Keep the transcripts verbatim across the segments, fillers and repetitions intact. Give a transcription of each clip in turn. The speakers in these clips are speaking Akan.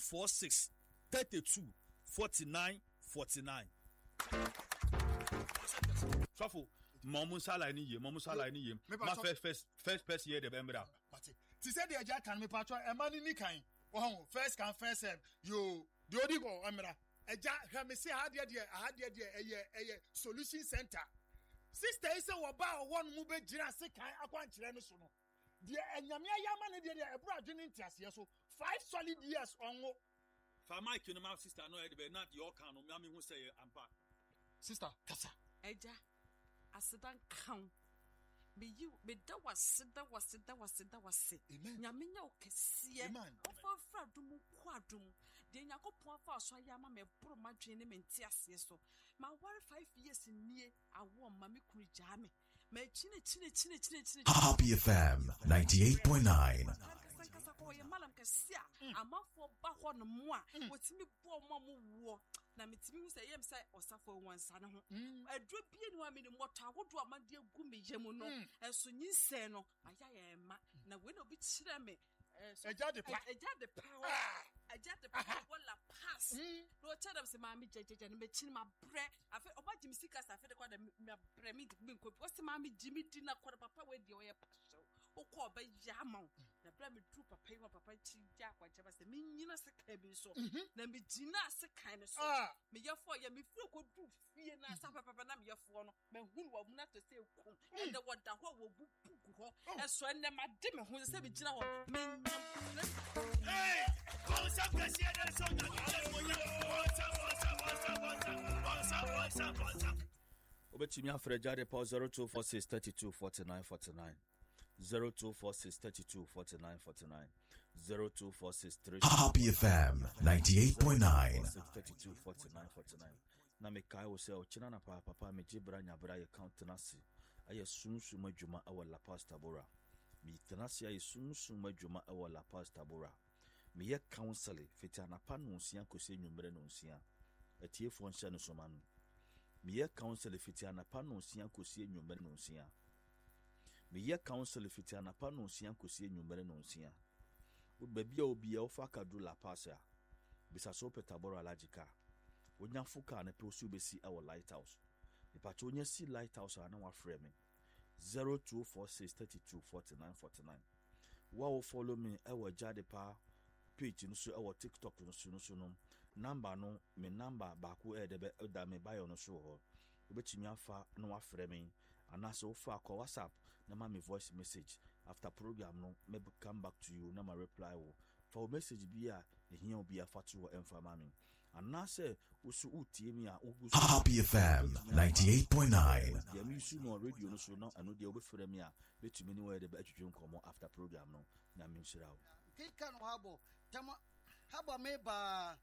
four six, three two, four nine four nine. Shuffle. Mamu sala ni ye, mamu sala ni ye. My first first first person here the bembra. Ti said the Aja can me patro e mani ni kan. Oh, first can first serve. You the odigo amra. Aja he me say had there had there a solution center. Sister is a waba one mu be gira se kan akwankyere no so no. The enyame ayama ne de e bra adwene ntiase so five solid years onwo. Fa Mike no my sister no e be not your kan no me hu say ampa. Sister kasa. Aja asedan kan be you be da was da was da was da was nyame nya okese ofa fra dum kwadum de nyakopon afa so ayama me bro madwene me ntiase so ma war five years nie awo ma me kuru jame ma chine chine chine chine chine Happy F M ninety-eight point nine. Kasa ko ye malam kasia amafo ba ho no mo a wotimi bo mo mo wo na metimi hu say yem say osafo wansa ne ho adro bie ni wa me ni moto agodo amade agu me yemu no enso nyinse no aya ye ma na we no bi kire me Eja de pa eja de pa eja de pa wala pass no tell them say ma me jejeje ne me chini ma bre afi oba jimi sika sa afi de kwa de me bre me me nko bi o ma me jimi di na kwa papa we de o ye pass o ko ba ya ma na bre me tru papa yi wa papa chi ja kwa che ba se me nyina se ka bi so na me jina se kan ne so me ye fo ye me fi ko du fie na sa papa na me ye fo no me hu wa mu na to se ku e de woda ho wo bu pugu ho e so ne ma de me hu se me jina ho me hey what's up guys here there's so what's up what's up what's up what's up what's up what's up what's up Obetimi afre jade pa zero two four six, three two, four nine four nine zero two four six, three two, four nine four nine zero two four six three Happy F M ninety-eight point nine three two, four nine four nine na me kai wo se o china na pa papa me jibra nya bra ye count na se aye sunsu madwuma awala pastor bora mi tenase aye sunsu madwuma awala pastor bora me ye counsel fiti anapa no nsia kose nwumre no nsia atiefo nsia no so manu me ye counsel fiti anapa no nsia kose nwumre no nsia me ye counsel fiti anapa no nsia kose nwumre no nsia baabi a obi a ofa kadu la pastor bisa so petaboro alagika onya fuka na pe osu besi our lighthouse ipa cho onya si lighthouse ana wa frame me zero two four six, three two, four nine four nine wa o follow me e wa jade pa page no so e wa TikTok no so no so no number no me number ba ko e de be da me bio no so ho obetimi afa no wa frame me ana so fa ko WhatsApp na ma me voice message after program no me come back to you na ma reply wo for message bi a ehia obi afa to emfa ma me ana say usu utie mi a ugusu Happy F M ninety-eight point nine. ya mi su no radio no so no ano de obefere mi a betumi ni we de atwetwe nkomo after program no na mi nshira wo kika no habo tama habo me ba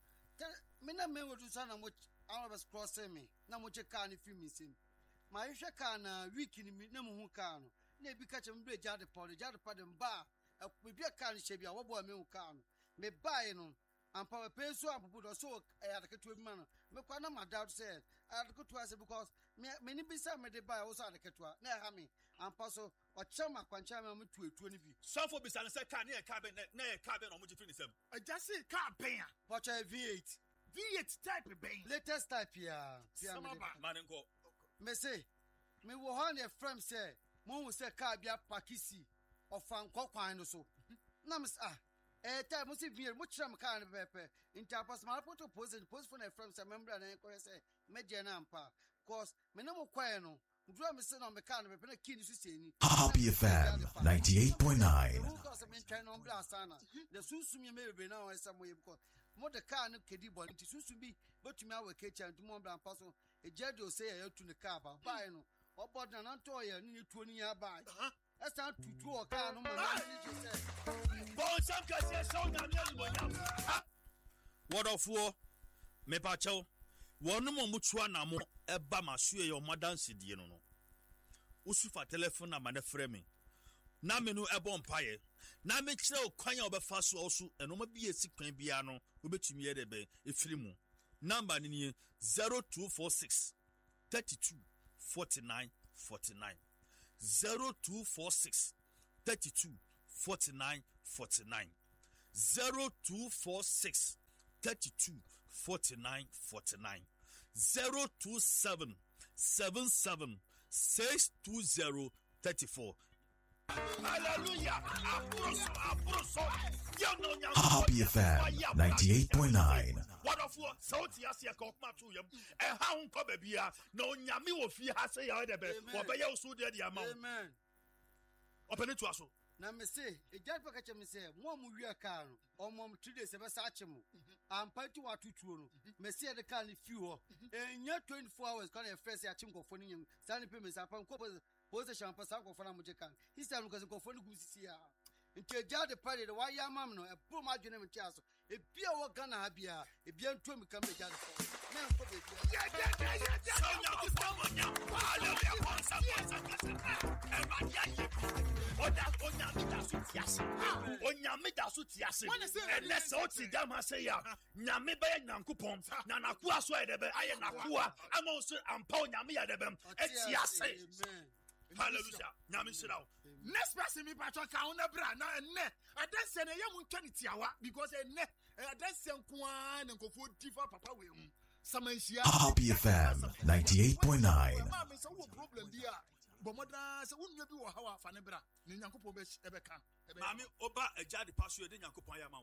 me na me wodu sana mo awabas cross me na mo che ka ni film sim ma yehwe ka na week ni na mo hu ka no na ebi ka chem do jade pod jade pod mba ebi ka ni shebi a wo bo me hu ka no me bai no ampa penso apupu do so ayadeketu bi ma no me kwa na madoubt say ayadeketu ase because me me ni bisa me de bai wo so ayadeketu na ha me ampa so o chama kwancha me tu etu ni bi so for bisa na say ka na ka be na e ka be na mo jifi ni sem Eja se ka ben a watch a V eight V eight type ben latest type ya manenko me say me wo ha na frame say mo hu say ka bia pakisi ofanko kwan no so na me ah eh time mo si vie mo kira me ka na pepe interpass ma photo post post for na frame say member na ko say me je na ampa cause me no mo kwae no ndura me say na me ka na pepe na kini su seni Happy F M ninety-eight point nine. because me try no mbla sana the sunsu me me na o say mo because mo de car no kedi bol nti sunsu bi betumi awe kecha nti mo mbla ampa so e jedo say ya tu ne car ba bai no obodo na nanto ye ni tuo ni ya bai esa tutu o car no mo na ni say bon sam ka se so na me mo nya word of war me pa chew wonu mo mutua na mo e ba masue ye o madanse die no no usufa telephone na ma na frame me na me no e bon paye na me kire o kwan ya obefa so osu eno ma bi esi kwan bia no obetumi ye de be efiri mu number ni ni zero two four six, three two, four nine four nine zero two four six, three two, four nine four nine zero two four six, thirty-two forty-nine forty-nine. zero two seven seven seven six two zero thirty-four. Hallelujah. Happy F M ninety-eight point nine. What of what? Sauti Asia Kokma to him. And how Kobabia, no Yami will fear has a other bed. Or by your so dear the amount. Amen. Open it to us. Na me say, e jai pa kache me say, mo mu wi aka no, o mo three days e be sa ache mo. Ampa tu atutuo no. Me say the car ni fi ho. Enya twenty-four hours kan e first ache nkofo ni nyam. Sa ni pe me sa pa nko pose champa sa nkofo na mo je kan. He say no nkofo nkofo ni gusisi ya. Nti e jai the party the why ya mam no, e pro ma dwene me tia so. E bia wo Ghana ha bia, e bia nto mi kan be jai the. Na nko be bia. Yeah, yeah, yeah, yeah, yeah. So now to stop on you. Hallelujah. Once and once Oda onya mi da so tiase. Onya mi da so tiase. Ene se oti dam ha say ya. Nyame be Nyankopon. Na nakoa so edebe aye nakoa. Ama so ampa onyame ya debem. Etiase. Hallelujah. Nyame shirawo. Next person me patwa ka una bra na enne. Adanse na yemu ntwani tiawa because enne adanse nkoa na nkofo difa papa we mu. Samanhia. Happy F M ninety-eight point nine. Mama so problem dia. Bomoda se wonua bi wo hawa fa ne bra. Ni Nyankopon be ebe ka. Mami oba eja de paso e de Nyankopon ya ma wo.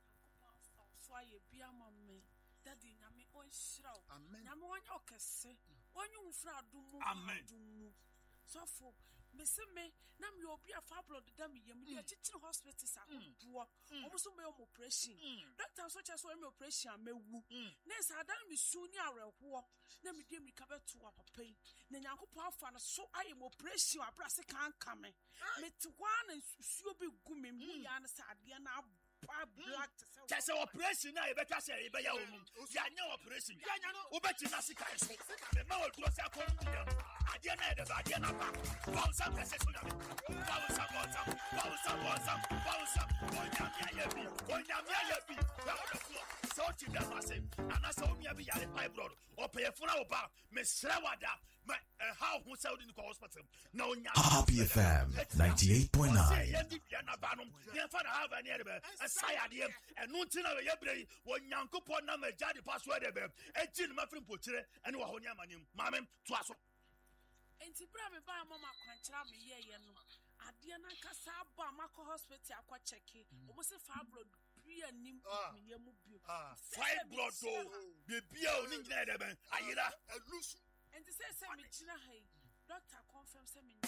So aye bia mamme. Daddy nyame on shiraw. Amen. Nyame wanya okese. Wanya umfra adumu. Amen. So for me se me na me obi afa blood da me yam dey chichiri hospital sa do omo so me operation doctor so che so me operation amewu na sa dan me su ni awerho na me dey me ka beto papa yi na Nyankopon afa na so aye mo operation abra se kan ka me me ti wa na suo be gu me mu ya na sa ade na black to say Just operation na e be ka say e be ya wo ya nya operation ya nya no wo be ti na sika so me ma wo do say akọ ade na e de ba ade na ba bounce up say so na me bounce up bounce up bounce up bounce up bounce up onya mi ya bi onya mi ya bi ya wo do so ti da ma say ana so mi ya bi ya le pipe blood o pe funa wo ba me sra wada me how who say in the hospital na onya Happy F M ninety-eight point nine. ya di ya na ba no ya fa na have any ebe asai ade enu nti na ye bre wo Nyankopon na ma jadi password ebe enti no mafrim pochire ene wo honya amanim maame to aso enti bra me ba mama kwankyera me ye ye no ade na kasa ba mako hospital akwa checke omo se fa blood bia nim me ye mu bio five blood do be bia oni ngina ede ben ayira Elusu. enti say say me gina hai doctor confirm say me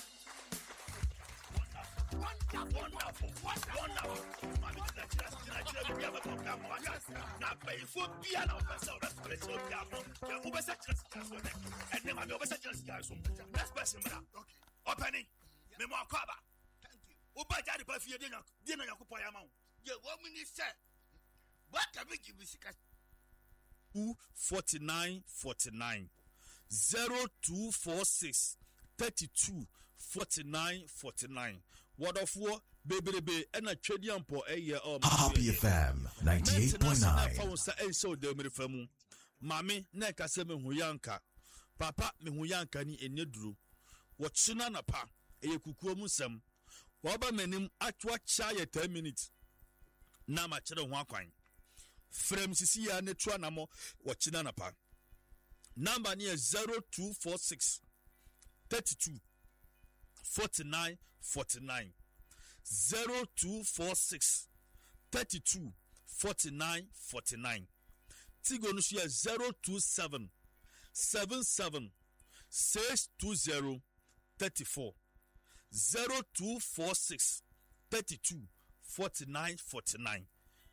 wonderful wonderful wonderful mami na chira chira chira bia ba ko ka mo na pay for bia na o so that's what so bia mo ya mo be sa chira chira so and then mami o be sa chira chira so next person mra okay opening me mo akaba thank you o ba jadi pa fie de na de na Yakopon ya ma wo ye wo minister what can we give sika two forty-nine forty-nine zero two four six thirty-two forty-nine forty-nine. What of war, baby, baby, and a tradian po a year or Happy F M ninety-eight point nine. So, de me Mammy, neka seme huyanka. Papa, me huyanka ni enedru. What shinana pa, a kuku musem. Waba menim atwa chaya ten minutes. Nama chero wakwine. Frem sisi ya netua namo, what chinana pa. Number near zero two four six thirty-two forty-nine forty-nine zero two four six thirty-two forty-nine forty-nine Tigo Nushia zero two seven seven seven six two zero thirty-four zero two four six thirty-two forty-nine forty-nine.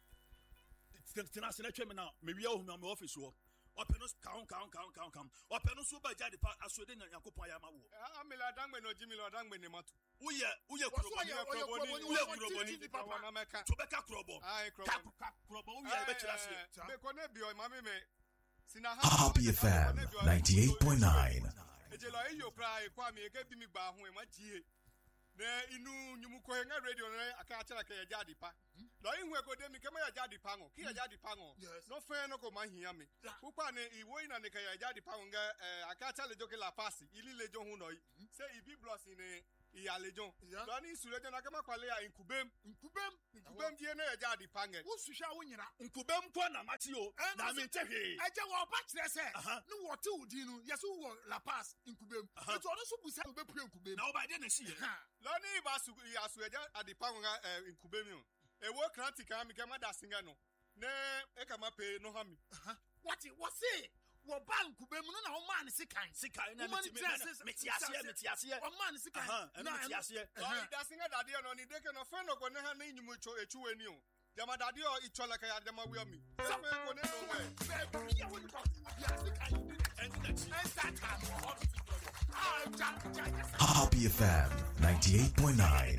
Now, maybe I'll my office work. Openos count count count count count. Openos super jadi pa asode na Yakopon ya ma wo. Amila dangbe no Jimmy lo dangbe ne matu. Uye uye krobo ni krobo ni uye krobo ni papa na meka. To beka krobo. Ai krobo. Ka krobo uye be kira se. Be ko ne bi o mami me. Sina ha. Happy F M ninety-eight point nine. Eje lo iyo kra e kwa mi e ke bi mi gba ho e ma jie. Na inu nyumu ko nga radio na aka achara ka ya jadi pa. Lo ihu e ko de mi ke ma ya jadi pa ngo. Ki ya jadi pa ngo. No fe no ko ma hia mi. Ukwa ne iwo ina ne ka ya jadi pa ngo aka achara le joke la pasi. Ili le jo hu no yi. Se ibi bloss ni iyalejon Yeah. lo ni sulejon na kama kwale ya inkubem nkubem inkubem die na eja di pange wo suhwa wo nyina nkubem ko na mati o Eh, na no, me tehe agya wo ba kyerɛ sɛ Aha. ne wɔte wo din no yɛsɛ wowɔ La Paz nkubem Aha. nti ɔno so busa wobɛpue nkubem na oba de na si ye Ha. lo ni ba su ya su eja adi pange nga inkubem yo ewo kranti kan mi kama da singa no ne e kama pe no ha mi wɔte wɔse wɔba nkubem no na wɔmaa ne sekan sika na Woman meti dresses- meti asie meti asie wɔmaa ne sekan aha na meti ɛno- asie lo ni da singa da de no ni de ke no fe no go ne ha ni nyumu cho echu weni o jama da de o ichola ka ya jama wi o mi so fe go ne no we baabi a wɔde kɔ obi a sekan yi ɛnta taa no wɔ hɔ no. Ah, gya- gya- gya- Happy F M ninety-eight point nine.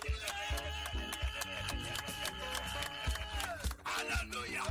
hallelujah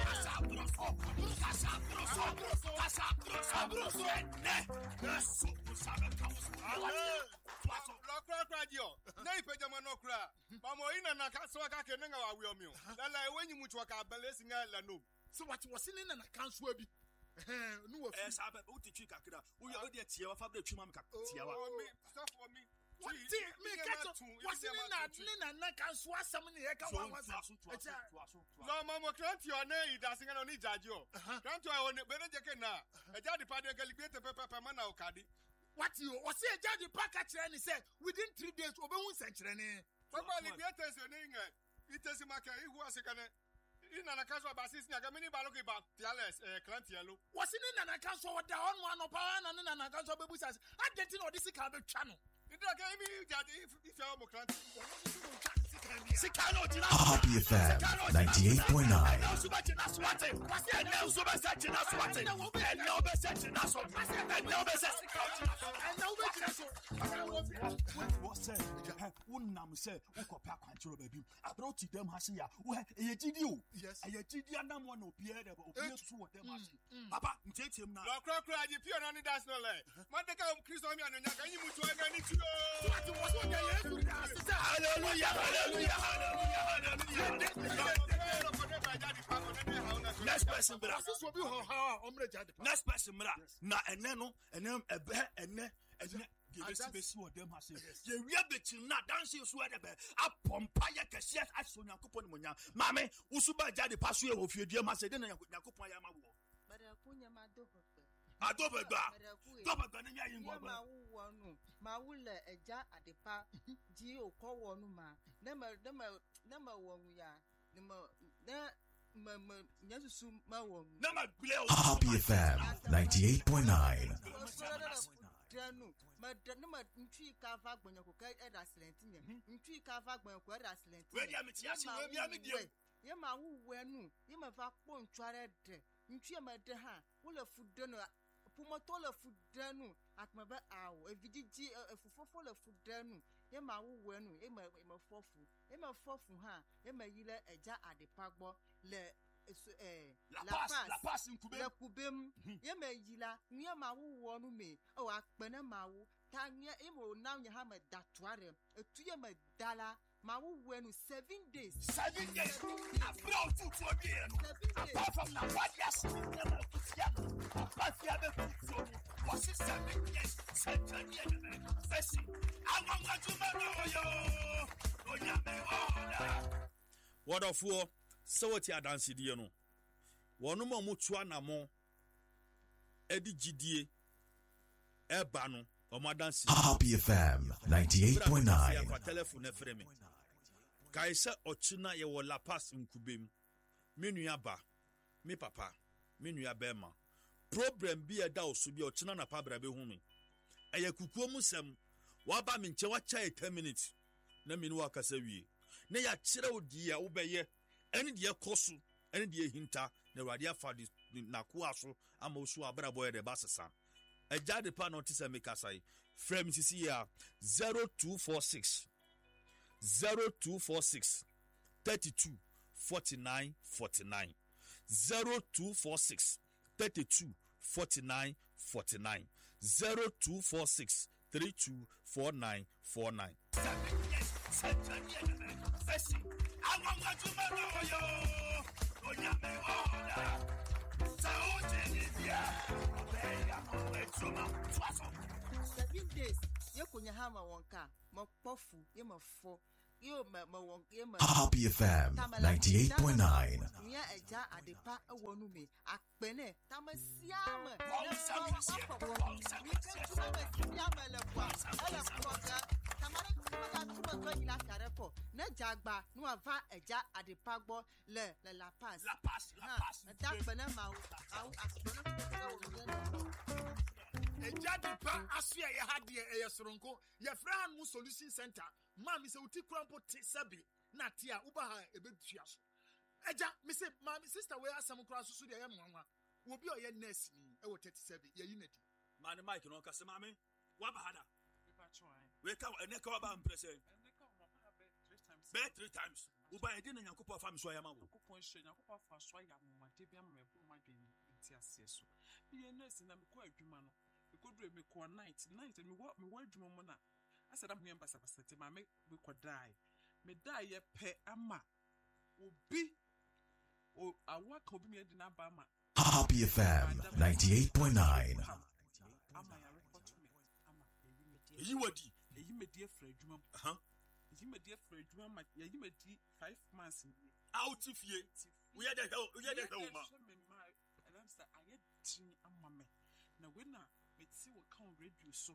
lo kra kra di o na ipe jama no kra ba mo ina na ka so ka ke ne nga wa wi o mi o la la e wenyi mu cho ka bele singa la no sɛ wɔte wɔse ne nana kansoa bi Ɛhɛn, ne wɔ eh fi sa ba o ti twi kakra o ya o de tie wa fa bre twi ma me kakra tie wa o mi so for me wɔte meka kyɛ wɔse ne na ne nana kansoa asɛm ne yɛka so wa tu wa aso tu aso Ɛkyɛ- tu aso lo ma mo kranti o ne ida singa no ni jaji o kranti o ne be ne je ke na e ja di pa de ke ligbete pe pe pe ma na o kadi What you was say Jadi Parker and he said within three days Obe won sentrene. papa ligbete se ne nge itesi maka ihu asekane ina na kaso abasi sina ga mini balo ke ba tiales eh kranti yelo Was in Nana Kanso what the on one of power and Nana Kanso baby says I didn't know this is kind of channel. ida ke mi jaji if if you mo kranti sikano jina Happy F M ninety-eight point nine. na suba jina swate wase na suba sa jina swate na obe sa jina so na obe sa sikano And now we just so wo sɛ wonam sɛ wokɔpɛ akwankyerɛ baabi aberɛ wote dɛm ha se a wohɛ ɛyɛ gyidi o Yes. ɛyɛ gyidi anamɔ na obiara dɛ obiara su wɔ dɛm ase papa ntiatia mu na lo kra kra ji pio no ni das no le man de ka kristo mi anonya ka nyimu to ga ni tio what was what the hallelujah hallelujah hallelujah next person bra This will be how Omre Jadi next person bra na ɛnɛ no ɛnɛ ɛbɛ ɛnɛ ɛnɛ yɛbɛsi bɛsi wɔ dɛm ase yɛwia bɛkyi na danse so ɛdɛ bɛ apɔmpa yɛ kɛseɛ asɛ onyankopɔn ne mɔnya maame woso ba agya de pa so yɛ wɔ fiedua ma sɛ de na nyankopɔn ayɛ ama woɔ Baraku nyama dobebe. adɔbɛgba Baraku ye. dɔbɛgba ne nyɛ ayi Ye ngɔgbɛ ma wu wonu. Ma wu le eja adepa ji okɔ wonu ma. Ne ma ne ma ne ma wonu ya. Ne ma ne ma ma nyesusu ma wonu. na ma gbilɛ o Happy F M ninety-eight point nine. Dranu. Ma ne ma ntwi ka va gbanya ko ka eda silenti nye. Ntwi ka va gbanya ko eda silenti. wɛdi a meti ase wɛ bia me die Ye ma wu wenu. Ye ma va kpɔ ntware de. Ntwi ma de ha. Wo le fu de no. Pumoto le fu de no. Atma be awo. Evidiji efufofo le fu de no. Ye ma wu wenu. Ye ma ye ma fofu. Ye ma fofu ha. Ye ma yile eja adepa gbo le esu eh la passe la passe nkube le kubem. Ye ma yila. Nye ma wu wonu me. O akpene ma wu. Ta nye ye mo na nye ha me datuare. Etu ye me dala. Ma wu wenu seven days. seven days after all futu obi yɛ no Seven days. apart from na wadi ase ne na kutia no papa fia bɛ futu obi wɔsi seven days sɛntɛni yɛ nɛnɛ fɛsi anwangwajuma na wɔyɛ onyame wɔda. wɔdɔfoɔ sɛ wɔte adansideɛ no wɔnom a wɔtu anamɔ ɛde gyidie ɛba no wɔn adansi. Happy F M ninety-eight point nine. Yɛfa telephone ɛfrɛ me kae sɛ ɔkyena yɛwɔ La Paz nkubem me nua ba me papa me nua bɛrima problem bi ɛda wo so bi a ɔkyena napa bra bɛhu me ɛyɛ kukuo mu sɛm waba me nkyɛ wakyɛ yɛ ten minutes na me ne wakasa wie na yɛakyerɛ wo deɛ a wobɛyɛ ɛne deɛ kɔ so ɛne deɛ hinta na Awurade afa de nakoa so ama wo so abrabɔ yɛ de ba sesa ɛgya de pa na ɔte sɛ mekasa yi frɛ me sisi yɛ a zero two four six zero two four six thirty-two forty-nine forty-nine zero two four six thirty-two forty-nine forty-nine zero two four six thirty-two forty-nine forty-nine. Seven days. Ye kunya hama wonka. ma kpofu ye ma fo yo ma ma won ye ma Happy F M ninety-eight point nine. ya eja adepa ewonu me akpene tamasiama Bon, ça, c'est bon, ça, mi ke tuma me siama le kwa ele kwa tamara kuma tuma ko ila karepo na jagba nu ava eja adepa gbo le le la pass La passe, la passe. da kpene ma au akpene Eja di pa asu ya hade e yesoronko ye fra mu solution center ma mi se uti krampo te sabi na te a uba ha ebetua so eja mi se ma sister we asam kra so so de ye nwanwa wo bi o ye nurse ni e wo thirty-seven ye yinadi ma ne mike no kase ma me wa ba hada Pepa try. we ka ene ka wa ba impress And they come up three times. be three times uba e di na nyankopɔ fa me so ya ma wo Kupon she na kupa fa so ya mo de bia me bu ma de nti ase so. Ye nurse na me ko adwuma no. Me ko do me ko night night me wo me wo adwuma mo na. Asa da me mbasa basa te ma me me ko die. Me die ye pe ama. Obi o awa ka obi me de na ba ma. Happy F M ninety-eight point nine. Ama ya report me. Ama eyi me die. yi wadi Eyi me die fra adwuma. aha Eyi me die fra adwuma ma. Eyi me die five months ni. out fie we had the hell we had the hell ma And I'm saying, I get tea and mamma. Now, when I see what count radio so,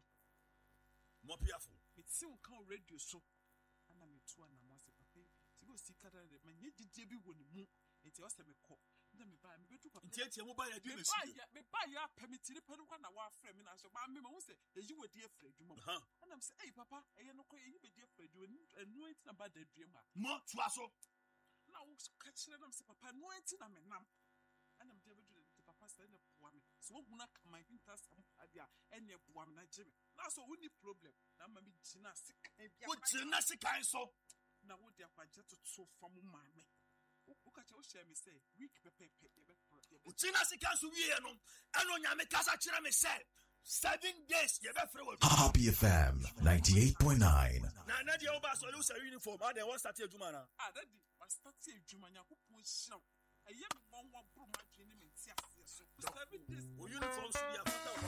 mo piafo me see what count radio so, and I'm two and I'm once a papa. To go see Canada, my ye did be one moon, and tell us me call. Then me buy me go to papa. ntie tie mo ba ya di Me na buy si ya, me buy ya permit to the pen one hour frame. And I said, my mama say, you were dear friend, you aha and I'm saying, hey, papa, I know you be dear friend, you and know anything about the dream. mo tuaso Now, catching them, say, papa, no anything I'm a numb. And I'm David the papa said, "Woman, so who not come my winter some idea and your woman, I Jimmy. Now, so only problem. Now, Mammy Gina sick. wo china si kan so Now, what they are just so from mammy. Look at your share me say, weak pepe, wo china si kan so wie no eno nyame kasa kire me say seven days ye be free wo Happy F M ninety-eight point nine. na na dia oba so lose uniform a dey wan start adwuma na Ah, that did, but start say, Jumania, who push now. I am one one broom, my dream in Tias. So, seven days. wo uniform so dia fata wo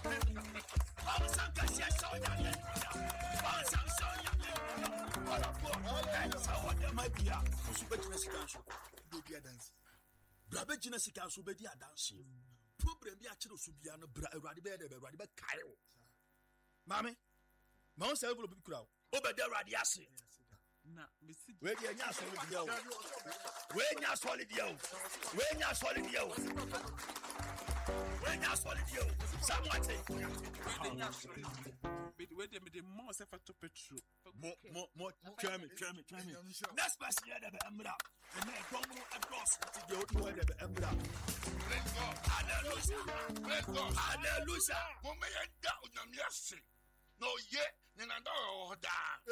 papa ba san ka sia so ya ye ba san so ya ye wala ko so wa de ma bia so be china si kan so do dia dance bra be china si kan so be di adanse problem bi a kire so bia no bra awurade be de be awurade be kare wo mame ma on say envelope bi kura wo be de awurade ase Now, Missy, we di enya solid dia wo we nya solid dia wo we nya solid dia wo we nya solid dia wo samwate where they made the most effort to petrol. mo mo mo try me try me try me next person here de be emra and na don mo address ti de o do de be emra hallelujah hallelujah mo me yenda onyame ase no ye ni na do oda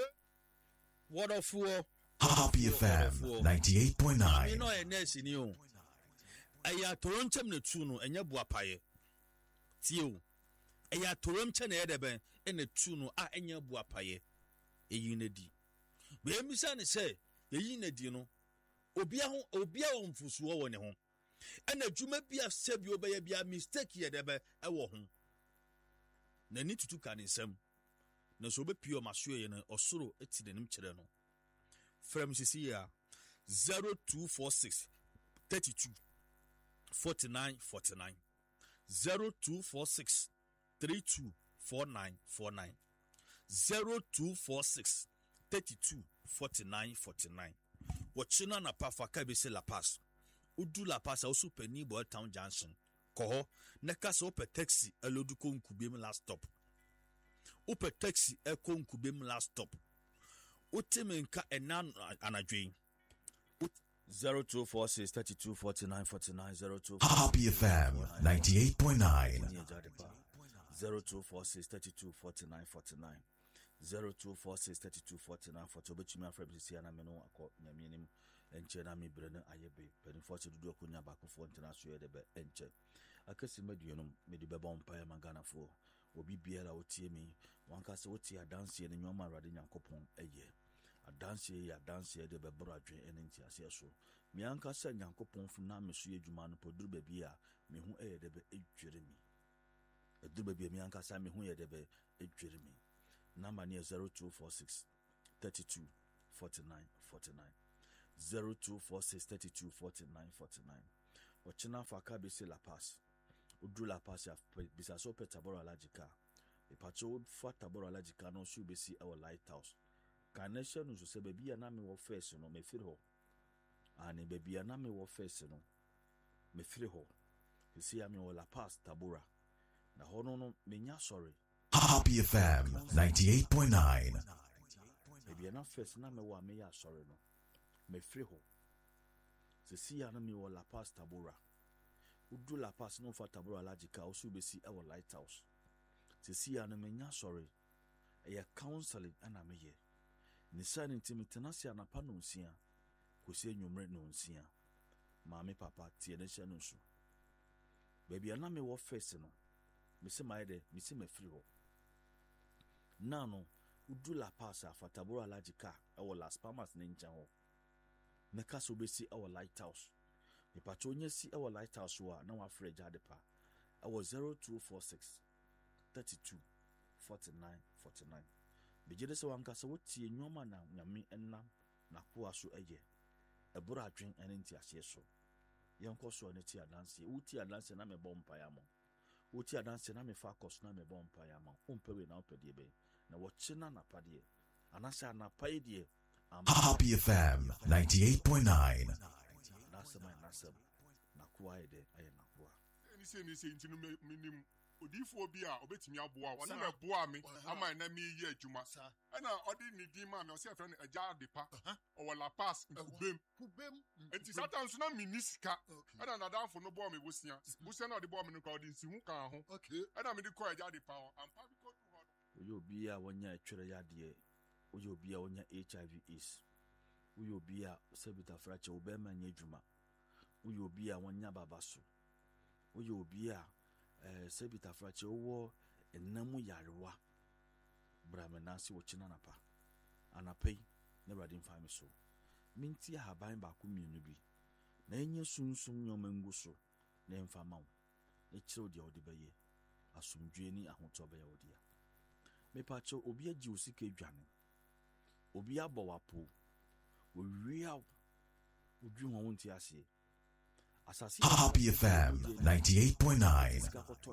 what of for Happy F M ninety-eight point nine. me no e nurse ni o eya toroncham na tu no enya buapaye tie o eya toroncha na ye de ben e na tu no a enya buapaye eyi na di be emisa ne se eyi na di no obia ho obia ho mfusuo wo ne ho e na dwuma bia se bi obeye bia mistake ye de be e wo ho na ni tutu ka ne nsam na so be pio maso ye no osoro eti denim kire no from sisi ya zero two four six thirty-two forty-nine forty-nine zero two four six thirty-two forty-nine forty-nine zero two four six thirty-two forty-nine forty-nine wachina na pafa ka be se La Paz udu La Paz also penny boy town junction ko na ka so pe taxi elodu ko nkubem last stop upe taxi e ko nkubem last stop utimenka enan anadwen zero two four six thirty-two forty-nine forty-nine zero two Happy F M ninety-eight point nine. zero two four six thirty-two forty-nine forty-nine zero two four six thirty-two forty-nine forty obetumi afra bisi ana me no akọ nyamienim enche na me brene ayebe peni forty dudu akunya bakofo ntena so ye de be enche akasi maduenum me de be bompa ya magana fo obi biara otie mi wanka se otie adanse ne nyoma awrade nyankopon eye adanse ya adanse de be bro adwen ene nti ase so mi anka se nyankopon fu na me so edwuma no poduru ba bi a me hu eye de be edwere mi eduru ba bi mi anka se me hu ye de be edwere mi Number near zero two four six thirty-two forty-nine forty-nine. zero two four six thirty-two forty-nine forty-nine. Ochina faka bisi La Paz. Udru La Paz ya bisa so pe Tabora Alajika. Ipacho fa Tabora Alajika no su bisi our lighthouse. Kanesha no se baby ya na me wo face no me firi ho. Ani baby ya na me wo face no me firi ho. Isi ya me wo La Paz Tabora. Na hono no menya sorry. Happy F M ninety-eight point nine. Baby ya na face na me wa me ya sorry no. Me free ho. Se si ya na me wo La Paz Tabora. Udu La Paz no fa Tabora Alajika osu besi e wo lighthouse. Se si ya na me nya sorry. E ya counseling ana me ye. Ni sa ni ntimi tenasi ana pa no nsia. Kosi enwumre no nsia. Maame papa tie ne hye no so. Baby ana me wo face no. Me se my de, me se me free ho. Na no Udu La Paz fa Tabora Alajika e wo Las Palmas ne ncha ho. Me ka so besi our lighthouse. Me pacho nya si our lighthouse wa na wa free jade pa. Our zero two four six thirty-two forty-nine forty-nine. Be jede se wanka se wotie nyoma na nyame enam na ko aso eye. Ebura adwen ene nti ahye so. Yenko so ne ti adanse. Uti adanse na me bompa ya mo. Uti adanse na me fa kos na me bompa ya mo. Umpewe na opede be. Na wo china na pade. Anasa na paide. Happy F M ninety-eight point nine. Nasema nasema nakuwa ede aye nakuwa. Ni se ni se ntinu minim odifo bi a obetimi aboa wa na me boa me ama na me yi adwuma. Ana odi ni di ma me o se afra no agya depa o La Paz kubem kubem enti satan so na minisika ana na danfo no boa me bosia bosia na odi boa me no ka odi nsihu kan ho okay ana me di ko agya depa ampa bi ko du ho Oyo bi a wonya atwere yade Uyo bia onya H I V AIDS. Uyo bia sebita frache obema nye juma. Uyo bia wonya babaso. Uyo bia eh sebita frache owo enamu yarewa. Brame nasi wo china napa. Anapei ne brade mfa me so. Minti haban ba ku mienu bi. Na enye sunsun nyoma nguso na mfa mawo. E kire odi odi beye. Asumdwe ni ahoto beye odi ya. Me pacho obi agi osika dwane. Obi abo wapo owia odwi ho wonti ase asase Happy F M ninety-eight point nine.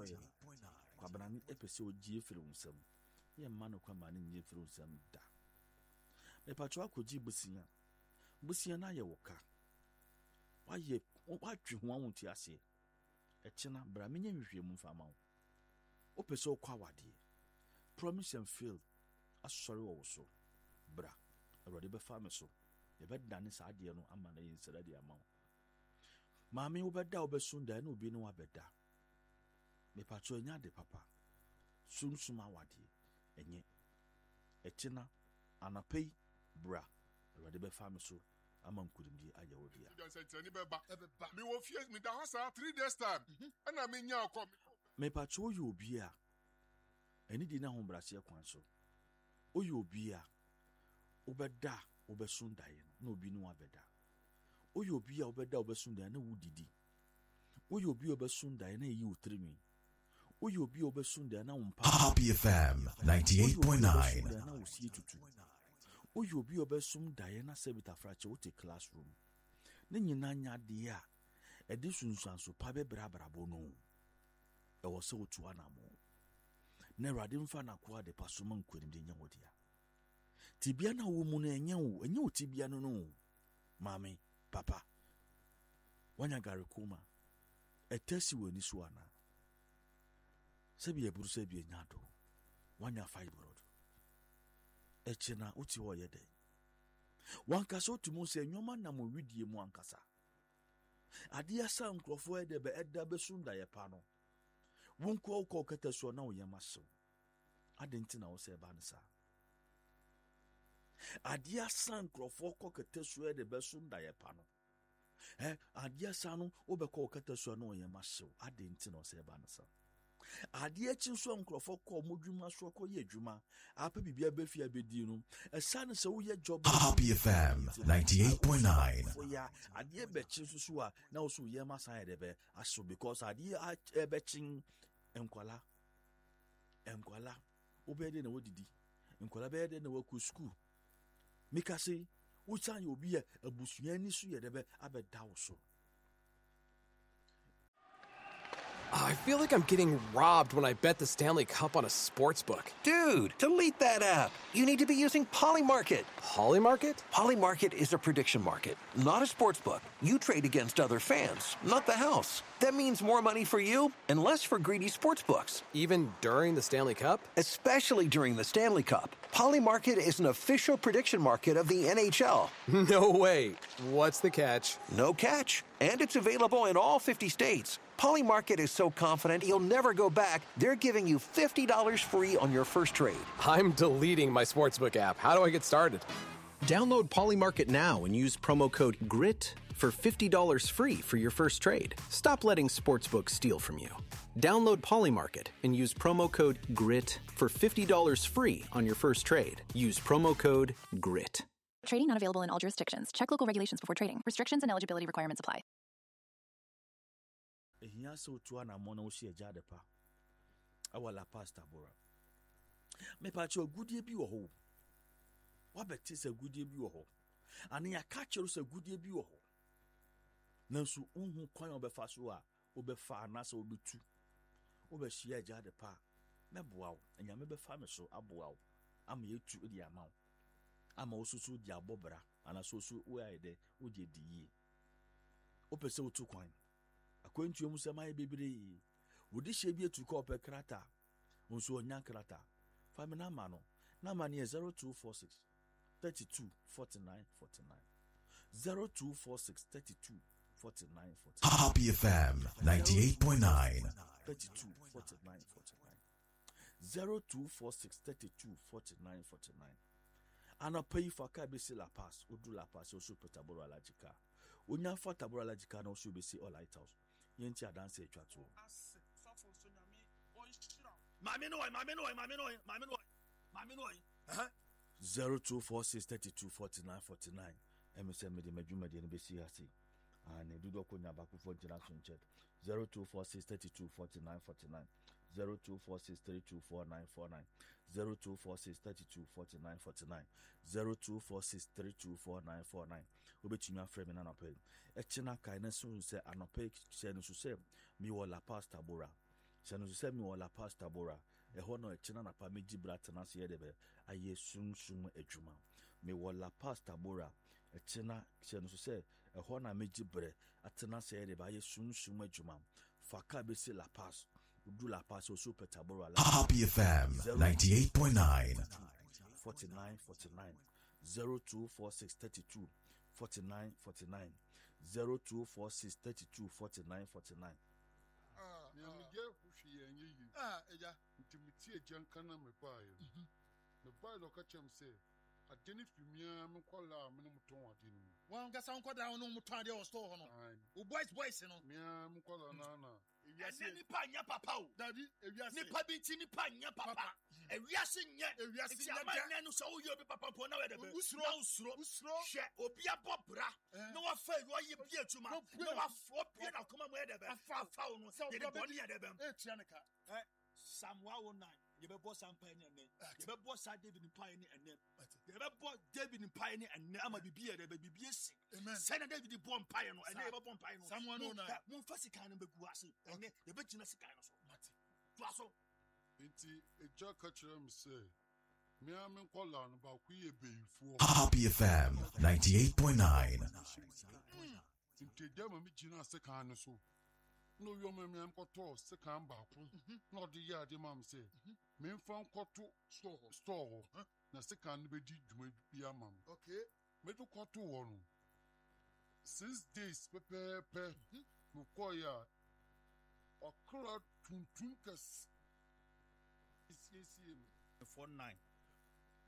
Kwa banani epese ogie fere unsam ye mma no kwa mane nye fere unsam da me patro akogi busia busia na ye woka waye wadwi ho wonti ase echina bra menye hwehwe mu mfa ma wo opese okwa wade promise and fail asori wo so bra already be farm so ye be dane sa ade no ama na yinsere de ama maame wo be da wo be sunda na obi no wa be da me patro enya de papa sumsum awade enye etina anapei bra already be farm so ama nkudimdi aye wo dia you say tani be ba me wo fie me da hosa three days time ana me nya akọ me patro yo obi a eni di na ho brase kwan so oyo obi a obeda obesundaye na obi no abeda oyo obi a obeda obesundaye na wudidi oyo obi obesundaye na yi utrimi oyo obi obesundaye na umpa Happy F M ninety-eight point nine. na usie tutu oyo obi obesundaye na sebita frache wote classroom na nyina nya de a edi sunsanso pa be brabrabo no e wo se otu anamo na rade mfa na kwa de pasoma nkwanim de nya wodia tibia na wo mu na enye wo enye wo tibia no no mame papa wanya gare kuma etesi woni so ana sebi e buru sebi enya do wanya fibroid echena uti wo yede wankasa otumu se nyoma na mo widie mu ankasa ade asa nkrofo ede be eda be sunda ye pa no wonko ko kata so na wo yema so ade nti na wo se ba nsa adia san krofo ko kete so e de besum da ye pa no eh adia san no obekọ kete so na oye mahyew ade nti no se ba nsa adia chi so nkrofo ko modwuma so ko ye adwuma apa bibia be fia bedi no esan se wo ye job Happy F M ninety-eight point nine. ya adia be chi so so a na wo so ye masan de be aso because adia be chi enkwala enkwala obede na wodidi nkola be de na waku school mika say usan you obi a abusua ni so ye de be abeda wo so. I feel like I'm getting robbed when I bet the Stanley Cup on a sports book. Dude, delete that app. You need to be using Polymarket. Polymarket? Polymarket is a prediction market, not a sports book. You trade against other fans, not the house. That means more money for you and less for greedy sports books. Even during the Stanley Cup? Especially during the Stanley Cup. Polymarket is an official prediction market of the N H L. No way. What's the catch? No catch. And it's available in all fifty states. Polymarket is so confident you'll never go back, they're giving you fifty dollars free on your first trade. I'm deleting my sportsbook app. How do I get started? Download Polymarket now and use promo code GRIT for fifty dollars free for your first trade. Stop letting sportsbooks steal from you. Download Polymarket and use promo code GRIT for fifty dollars free on your first trade. Use promo code GRIT. Trading not available in all jurisdictions. Check local regulations before trading. Restrictions and eligibility requirements apply. Ehia so to na mo na wo hie jade pa. Awala pastor bora. Me pa cho gudie bi wo ho. Wa beti se gudie bi wo ho. Ani ya ka chero se gudie bi wo ho. Nanso unhu kwan obefa so a obefa na se obetu. Obe hie jade pa. Me boa wo. Enya me befa me so aboa wo. Am yetu odi ama wo. Ama osusu di abobra ana so so we aide wo di di. Opese wo tu kwan. Akwentu emu se mai bebere. Wodi hye bi etu ko pe krata. Onso onya krata. Fa me na ma no. Na ma ne zero two four six thirty-two forty-nine forty-nine. zero two four six thirty-two forty-nine forty-nine. Happy F M ninety-eight point nine. thirty-two forty-nine forty-nine. zero two four six thirty-two forty-nine forty-nine. Ana pay for ka be La Paz, Udu La Paz, so Petaboro Alajika. Unya for Taboro Alajika no so be see all lighthouse. Yenti adanse etwa to. Mami no, mami no, mami no, mami no. Mami no. Eh? zero two four six thirty-two forty-nine forty-nine. M S M me de medjuma de be see ase. And do do ko nya ba ku for generation chat. zero two four six thirty-two forty-nine forty-nine. zero two four six three two four nine four nine. zero two four six thirty-two forty-nine forty-nine. zero two four six three two four nine four nine. Obetumi afre me na no pay. E china kai na so se anope se no so se mi wo La Paz Tabora. Se no so se mi wo La Paz Tabora. E ho no e china na pa meji brat na se de be aye sum sum adwuma. Mi wo La Paz Tabora. E china se no so se e ho na meji bre atena se de be aye sum sum adwuma. Faka be se La Paz. Udu La Paz so Petabora. Happy F M ninety-eight point nine. forty-nine forty-nine. zero two four six thirty-two forty-nine forty-nine. zero two four six thirty-two forty-nine forty-nine. Ah, me amige hushi yenye yi. Ah, eja, intimiti eja nkana me bae. Me bae lo ka chem se, adeni fimia me kwala me no muton ade ni. Wan ga san kwada no muton ade o store no. O boys boys no. Me me kwala na na. Ewiase nipa nya papa o. Daddy, ewiase. Nipa bi ti nipa nya papa. Ewiase nya, ewiase nya man no so wo yo bi papa po na we de be. Usro, usro, usro. Hwe obi abobra. No wa fa wo ye bi atuma. No wa fo bi na koma mo de be. Afa afa no. Ye de boni ye de be. Eh tia ne ka. Eh Psalm one oh nine. Ye be bo Psalm pa ni ene. Ye be bo sa David ni pa ni ene. Ye be bo David ni pa ni ene ama bibi ye de be bibi esi. Amen. Say na David bo mpa no. Ene ye be bo mpa no. Psalm one oh nine. Mo fa sika no be gu ase. Ene ye be gina sika no so. Mate. To aso. Inti eja ka chere me se, me ame kwala no ba ku ye beifo. Happy F M ninety-eight point nine. Inti de ma mi gina se kan no so. No yo me me am kwato se kan ba ku. No de ya de ma me se. Me mfa kwato store store na se kan no be di dwuma bi amam. Okay. Me do kwato wo no. Six days pepe pe. Mo koya. Okra tuntun kas. four nine